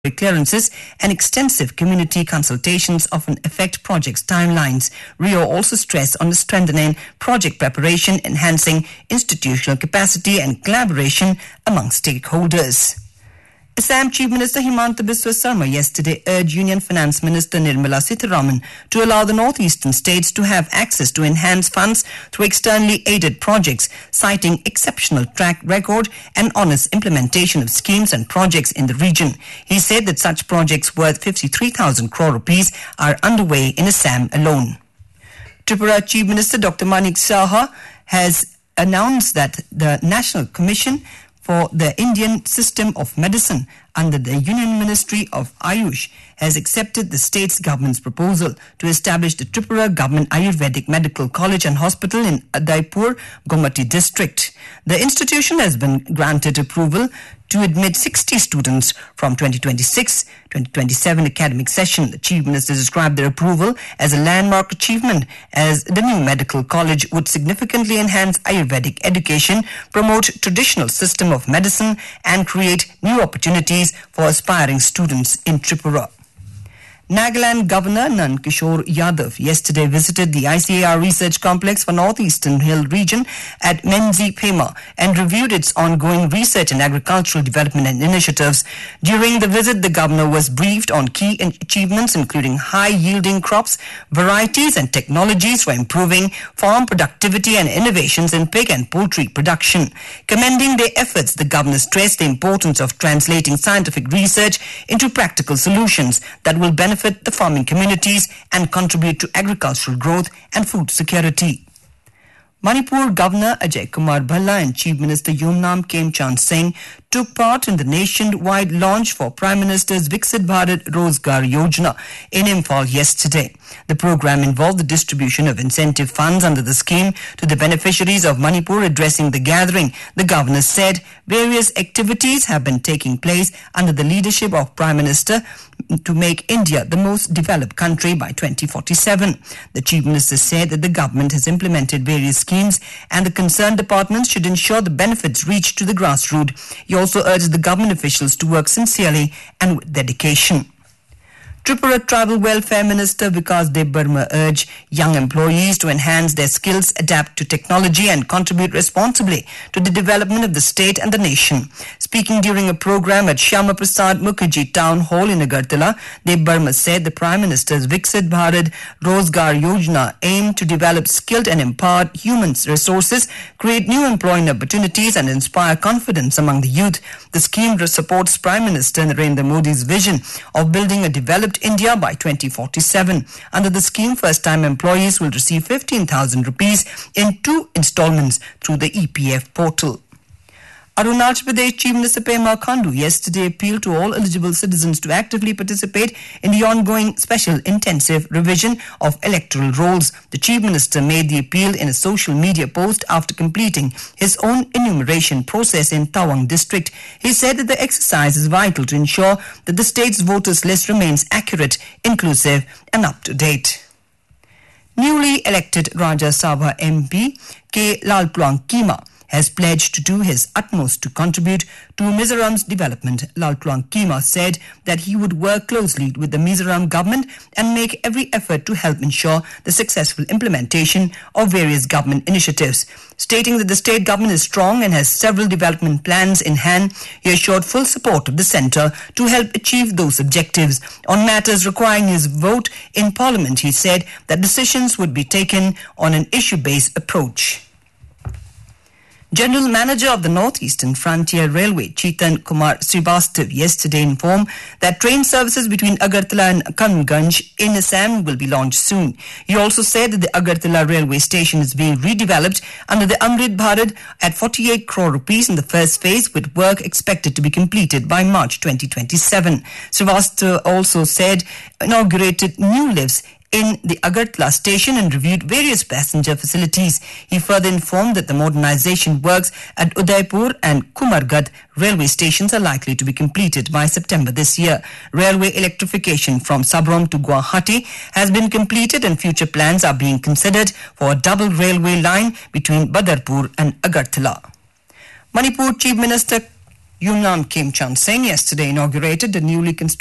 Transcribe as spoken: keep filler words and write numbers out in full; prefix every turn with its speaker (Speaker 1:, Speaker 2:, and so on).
Speaker 1: clearances and extensive community consultations often affect projects' timelines. Rio also stressed on strengthening project preparation, enhancing institutional capacity and collaboration among stakeholders. Assam Chief Minister Himanta Biswa Sarma yesterday urged Union Finance Minister Nirmala Sitharaman to allow the northeastern states to have access to enhanced funds through externally aided projects, citing exceptional track record and honest implementation of schemes and projects in the region. He said that such projects worth fifty-three thousand crore rupees are underway in Assam alone. Tripura Chief Minister Doctor Manik Saha has announced that the National Commission for the Indian System of Medicine under the Union Ministry of Ayush has accepted the state's government's proposal to establish the Tripura Government Ayurvedic Medical College and Hospital in Udaipur, Gomati district. The institution has been granted approval to admit sixty students from twenty twenty-six twenty twenty-seven academic session. The Chief Minister described their approval as a landmark achievement, as the new medical college would significantly enhance Ayurvedic education, promote traditional system of medicine, and create new opportunities for aspiring students in Tripura. Nagaland Governor Nand Kishore Yadav yesterday visited the I C A R Research Complex for Northeastern Hill Region at Menzi Pema and reviewed its ongoing research and agricultural development and initiatives. During the visit, the governor was briefed on key achievements including high-yielding crops, varieties and technologies for improving farm productivity and innovations in pig and poultry production. Commending their efforts, the governor stressed the importance of translating scientific research into practical solutions that will benefit the farming communities and contribute to agricultural growth and food security. Manipur Governor Ajay Kumar Bhalla and Chief Minister Yumnam Khemchand Singh took part in the nationwide launch for Prime Minister's Viksit Bharat Rozgar Yojana in Imphal yesterday. The program involved the distribution of incentive funds under the scheme to the beneficiaries of Manipur. Addressing the gathering, the governor said various activities have been taking place under the leadership of Prime Minister to make India the most developed country by twenty forty-seven. The Chief Minister said that the government has implemented various schemes and the concerned departments should ensure the benefits reach to the grassroots. He also urged the government officials to work sincerely and with dedication. Tripura Tribal Welfare Minister Vikas Debbarma urged young employees to enhance their skills, adapt to technology and contribute responsibly to the development of the state and the nation. Speaking during a program at Shyama Prasad Mukherjee Town Hall in Agartala, Debbarma said the Prime Minister's Viksit Bharat Rozgar Yojana aimed to develop skilled and empowered human resources, create new employment opportunities and inspire confidence among the youth. The scheme supports Prime Minister Narendra Modi's vision of building a developed India by twenty forty-seven. Under the scheme, first-time employees will receive fifteen thousand rupees in two installments through the E P F portal. Arunachal Pradesh Chief Minister Pema Khandu yesterday appealed to all eligible citizens to actively participate in the ongoing special intensive revision of electoral rolls. The Chief Minister made the appeal in a social media post after completing his own enumeration process in Tawang district. He said that the exercise is vital to ensure that the state's voters list remains accurate, inclusive and up to date. Newly elected Rajya Sabha M P K. Lalpluang Kima has pledged to do his utmost to contribute to Mizoram's development. Lalpluang Kima said that he would work closely with the Mizoram government and make every effort to help ensure the successful implementation of various government initiatives. Stating that the state government is strong and has several development plans in hand, he assured full support of the centre to help achieve those objectives. On matters requiring his vote in Parliament, he said that decisions would be taken on an issue-based approach. General Manager of the Northeastern Frontier Railway, Chetan Kumar Srivastav, yesterday informed that train services between Agartala and Karimganj in Assam will be launched soon. He also said that the Agartala railway station is being redeveloped under the Amrit Bharat at forty-eight crore rupees in the first phase, with work expected to be completed by March twenty twenty-seven. Srivastav also said inaugurated new lifts in the Agartala station and reviewed various passenger facilities. He further informed that the modernization works at Udaipur and Kumargad railway stations are likely to be completed by September this year. Railway electrification from Sabrom to Guwahati has been completed and future plans are being considered for a double railway line between Badarpur and Agartala. Manipur Chief Minister Yungnam Kim Chand Singh yesterday inaugurated the newly constructed